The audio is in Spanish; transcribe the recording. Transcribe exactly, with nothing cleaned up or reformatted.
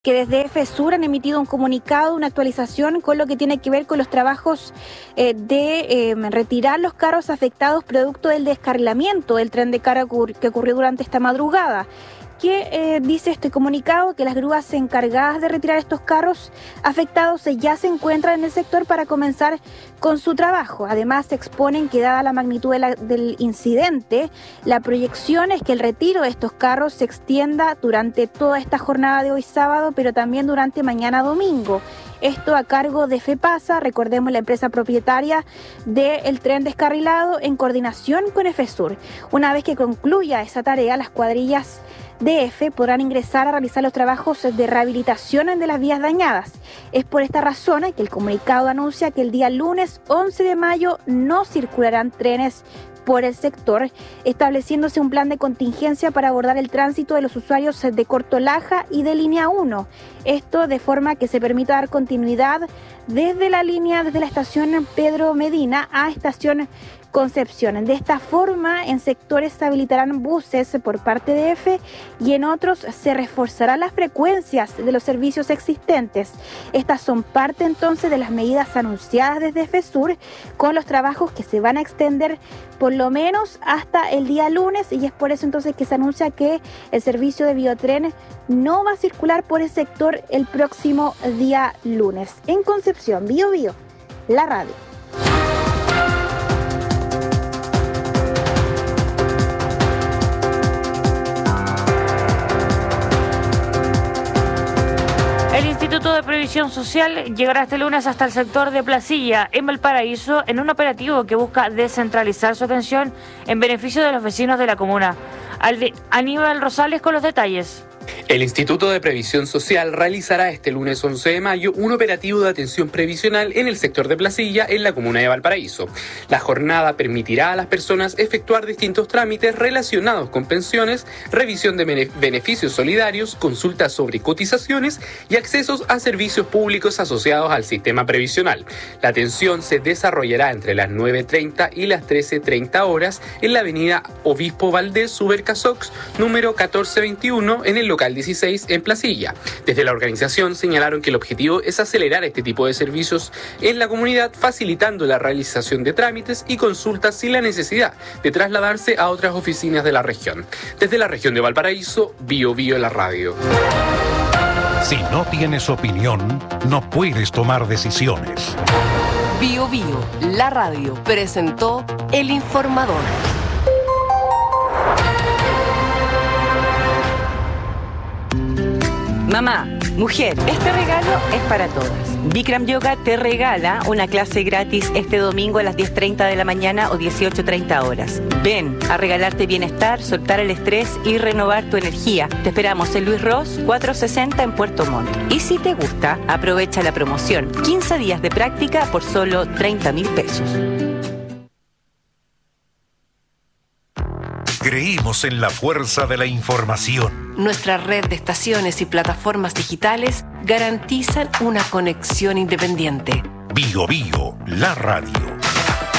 Que desde EFESUR han emitido un comunicado, una actualización con lo que tiene que ver con los trabajos eh, de eh, retirar los carros afectados producto del descarrilamiento del tren de carga que ocurrió durante esta madrugada. Que eh, dice este comunicado que las grúas encargadas de retirar estos carros afectados ya se encuentran en el sector para comenzar con su trabajo. Además, se exponen que dada la magnitud de la, del incidente, la proyección es que el retiro de estos carros se extienda durante toda esta jornada de hoy sábado, pero también durante mañana domingo. Esto a cargo de FEPASA, recordemos la empresa propietaria del tren descarrilado, en coordinación con EFESUR. Una vez que concluya esa tarea, las cuadrillas de EFE podrán ingresar a realizar los trabajos de rehabilitación de las vías dañadas. Es por esta razón que el comunicado anuncia que el día lunes once de mayo no circularán trenes por el sector, estableciéndose un plan de contingencia para abordar el tránsito de los usuarios de Cortolaja y de línea uno. Esto de forma que se permita dar continuidad desde la línea, desde la estación Pedro Medina a estación Concepción. De esta forma, en sectores se habilitarán buses por parte de EFE y en otros se reforzarán las frecuencias de los servicios existentes. Estas son parte entonces de las medidas anunciadas desde EFESUR con los trabajos que se van a extender por lo menos hasta el día lunes, y es por eso entonces que se anuncia que el servicio de Biotren no va a circular por el sector el próximo día lunes. En Concepción, Bio Bio, la radio. El Instituto de Previsión Social llegará este lunes hasta el sector de Placilla, en Valparaíso, en un operativo que busca descentralizar su atención en beneficio de los vecinos de la comuna. Aníbal Rosales con los detalles. El Instituto de Previsión Social realizará este lunes once de mayo un operativo de atención previsional en el sector de Placilla, en la comuna de Valparaíso. La jornada permitirá a las personas efectuar distintos trámites relacionados con pensiones, revisión de beneficios solidarios, consultas sobre cotizaciones y accesos a servicios públicos asociados al sistema previsional. La atención se desarrollará entre las nueve treinta y las trece treinta horas en la avenida Obispo Valdés Subercasox, número catorce veintiuno, en el local dieciséis en Placilla. Desde la organización señalaron que el objetivo es acelerar este tipo de servicios en la comunidad, facilitando la realización de trámites y consultas sin la necesidad de trasladarse a otras oficinas de la región. Desde la región de Valparaíso, Bio Bio la radio. Si no tienes opinión, no puedes tomar decisiones. Bio Bio, la radio, presentó El Informador. Mamá, mujer, este regalo es para todas. Bikram Yoga te regala una clase gratis este domingo a las diez treinta de la mañana o dieciocho treinta horas. Ven a regalarte bienestar, soltar el estrés y renovar tu energía. Te esperamos en Luis Ross cuatrocientos sesenta en Puerto Montt. Y si te gusta, aprovecha la promoción. quince días de práctica por solo treinta mil pesos. Creímos en la fuerza de la información. Nuestra red de estaciones y plataformas digitales garantizan una conexión independiente. Bio Bio, la radio.